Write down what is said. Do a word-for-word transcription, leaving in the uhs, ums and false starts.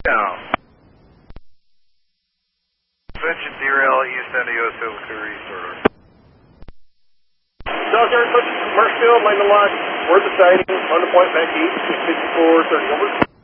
Down. Suspension derail, East End of U S Civil Career Restore. South Yard, Marshfield, line to line. Where's the sighting? On the point back east, fifty-four thirty, over.